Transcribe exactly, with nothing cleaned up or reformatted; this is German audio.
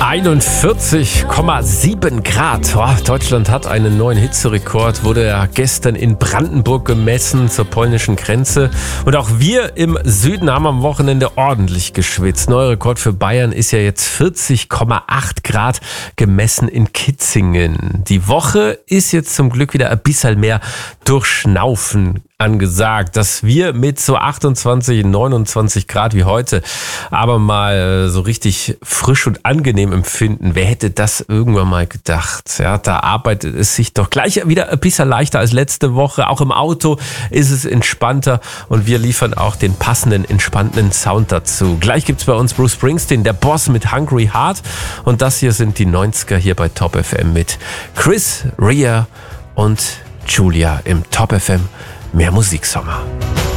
einundvierzig Komma sieben Grad. Oh, Deutschland hat einen neuen Hitzerekord, wurde ja gestern in Brandenburg gemessen zur polnischen Grenze. Und auch wir im Süden haben am Wochenende ordentlich geschwitzt. Neuer Rekord für Bayern ist ja jetzt vierzig Komma acht Grad gemessen in Kitzingen. Die Woche ist jetzt zum Glück wieder ein bisschen mehr Durchschnaufen angesagt, dass wir mit so achtundzwanzig, neunundzwanzig Grad wie heute aber mal so richtig frisch und angenehm empfinden. Wer hätte das irgendwann mal gedacht? Ja, da arbeitet es sich doch gleich wieder ein bisschen leichter als letzte Woche. Auch im Auto ist es entspannter und wir liefern auch den passenden, entspannten Sound dazu. Gleich gibt's bei uns Bruce Springsteen, der Boss mit Hungry Heart, und das hier sind die neunziger hier bei Top F M mit Chris Rea und Julia im Top F M Mehr Musiksommer.